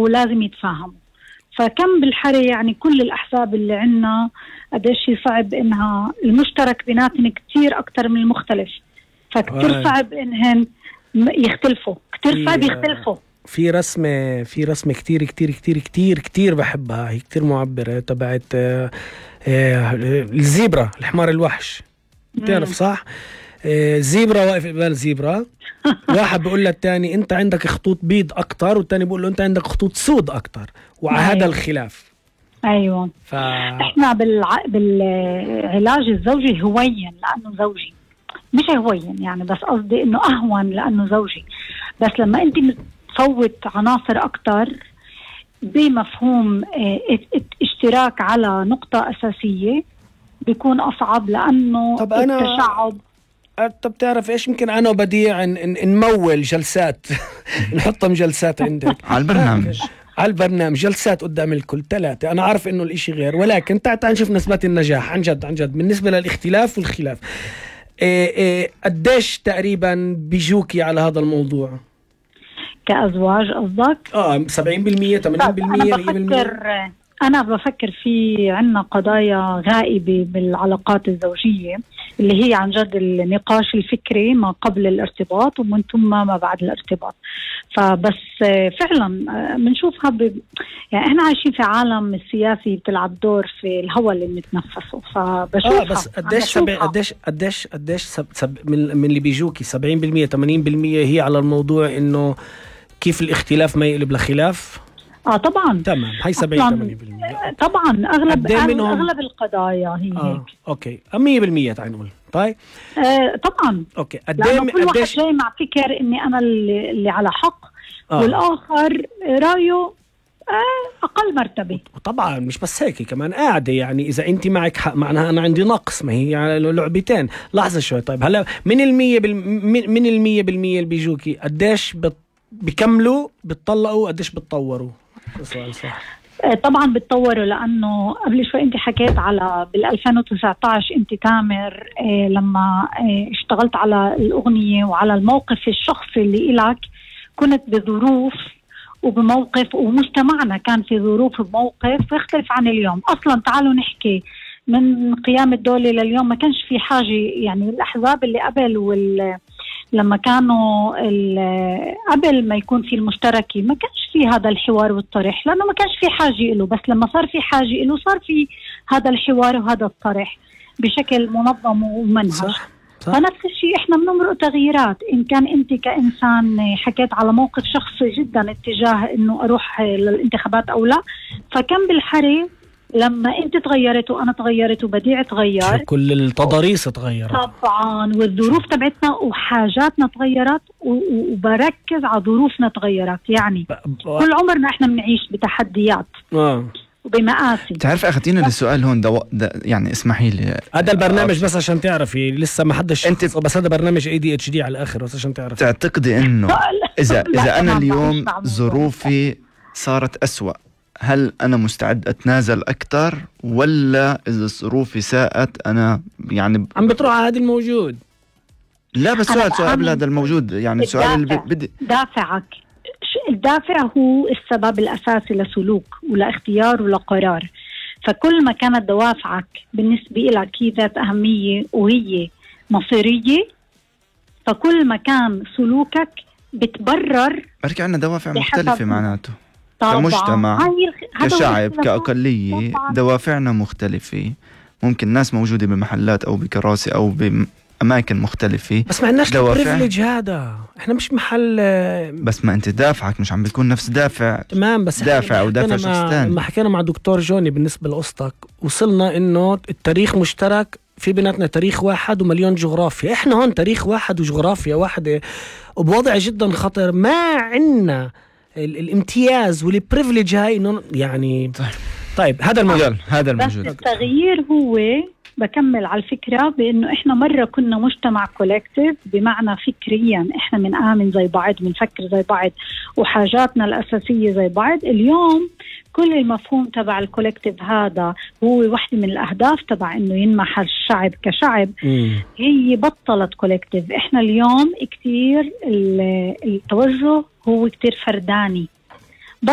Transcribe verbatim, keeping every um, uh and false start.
ولازم يتفاهموا. فكم بالحري يعني كل الأحزاب اللي عنا قديش صعب إنها المشترك بيناتهم كتير أكتر من المختلف، فكتير صعب إنهن يختلفوا، كتير صعب يختلفوا. في رسمة في رسمة كتير كتير كتير كتير كتير بحبها، هي كتير معبرة، تبعت آه آه الزيبرا، الحمار الوحش، بتعرف صح؟ آه زيبرا واقف قبال زيبرا واحد بيقول للتاني انت عندك خطوط بيض اكتر، والتاني بيقول له انت عندك خطوط سود اكتر، وهذا الخلاف. ايوه ف... احنا بالع... بالعلاج الزوجي هوين لانه زوجي، مش هوين يعني، بس قصدي انه اهون لانه زوجي. بس لما انت تصوت عناصر اكتر بمفهوم اشتراك على نقطة اساسية بيكون اصعب، لانه طب أنا... التشعب. طب تعرف ايش، يمكن انا وبديع نمول جلسات نحطهم جلسات عندك على البرنامج على البرنامج جلسات قدام الكل ثلاثة. أنا عارف إنه الإشي غير، ولكن تعال تعال نشوف نسبات النجاح عن جد عن جد بالنسبة للاختلاف والخلاف. إيه إيه قديش تقريبا بيجوكي على هذا الموضوع كأزواج قصدك؟ آه سبعين بالمية ثمانين بالمية أنا بفكر أنا بفكر في عنا قضايا غائبة بالعلاقات الزوجية اللي هي عن جد النقاش الفكري ما قبل الارتباط ومن ثم ما بعد الارتباط. فبس فعلا بنشوفها ب... يعني احنا عايشين في عالم السياسي بتلعب دور في الهواء اللي بنتنفسه، فبشوفها. اه بس قديش سبع قديش قديش قديش سب... سب... من من اللي بيجوكي سبعين بالمية ثمانين بالمية هي على الموضوع انه كيف الاختلاف ما يقلب لخلاف. اه طبعا تمام، هي سبعين ثمانين بالمية طبعا. اغلب اغلب القضايا هي آه. هيك. اوكي مية بالمية تعال نقول. طيب آه طبعا. اوكي لانه كل واحد جاي مع فكر اني انا اللي, اللي على حق آه. والاخر رايه آه اقل مرتبه. وطبعا مش بس هيك، كمان قاعده يعني اذا انت معك حق معناها انا عندي نقص، ما هي يعني لعبتين. لحظه شوي، طيب هلا من المية بال... من المية بالمية اللي بيجوكي قديش بت... بيكملوا بتطلقوا، قديش بتطوروا؟ سؤال صح. طبعا بتطوروا، لانه قبل شوي انت حكيت على بال ألفين وتسعة عشر انت تامر إيه لما إيه اشتغلت على الاغنيه وعلى الموقف الشخصي اللي إلك، كنت بظروف وبموقف، ومجتمعنا كان في ظروف وموقف يختلف عن اليوم. اصلا تعالوا نحكي من قيام الدولة لليوم ما كانش في حاجه، يعني الاحزاب اللي قبل وال لما كانوا قبل ما يكون في المشتركي ما كانش في هذا الحوار والطرح، لأنه ما كانش في حاجة له. بس لما صار في حاجة له صار في هذا الحوار وهذا الطرح بشكل منظم ومنهج. صح. صح. فنفس الشيء احنا بنمرق تغييرات. ان كان انت كإنسان حكيت على موقف شخصي جدا اتجاه انه اروح للانتخابات او لا، فكم بالحري لما انت تغيرت وانا تغيرت وبديع تغير، كل التضاريس تغيرت طبعا، والظروف تبعتنا وحاجاتنا تغيرت، وبركز على ظروفنا تغيرت. يعني كل عمرنا احنا بنعيش بتحديات اه وبمآسي. تعرف اخذتينا للسؤال هون دو... ده يعني اسمحي لي، هذا البرنامج بس عشان تعرفي لسه ما حدش انت، بس هذا برنامج اي دي اتش دي على الاخر بس عشان تعرفي. تعتقدي انه اذا اذا انا اليوم ظروفي صارت أسوأ، هل أنا مستعد أتنازل أكتر، ولا إذا ظروفي ساءت أنا يعني عم بتروح على هذا الموجود؟ لا بس سؤال سؤال قبل هذا الموجود، يعني السؤال اللي بدي دافعك. الدافع هو السبب الأساسي لسلوك ولاختيار ولقرار. فكل ما كانت دوافعك بالنسبة لك هي ذات أهمية وهي مصيرية، فكل ما كان سلوكك بتبرر. بركي عنا دوافع مختلفة معناته طبعاً. كمجتمع كشعب كأقلية دوافعنا مختلفة. ممكن ناس موجودة بمحلات أو بكراسي أو بأماكن مختلفة، بس ما عندناش البريفليج هذا، احنا مش محل. بس ما انت دافعك مش عم بيكون نفس دافع. تمام، بس دافع أو دافع شخص ثاني. لما حكينا مع دكتور جوني بالنسبة لقصتك وصلنا إنه التاريخ مشترك في بيناتنا، تاريخ واحد ومليون جغرافيا. احنا هون تاريخ واحد وجغرافيا واحدة وبوضع جدا خطر. ما عنا الامتياز والبريفليج هاي انه يعني طيب, طيب هذا الموجود هذا الموجود. بس التغيير هو بكمل على الفكرة بانه احنا مرة كنا مجتمع كولكتيف، بمعنى فكريا احنا من آمن زي بعض، بنفكر زي بعض، وحاجاتنا الأساسية زي بعض. اليوم كل المفهوم تبع الكولكتيف هذا هو واحدة من الأهداف تبع انه ينمح الشعب كشعب. م. هي بطلت كولكتيف. احنا اليوم كتير التوجه هو كتير فرداني.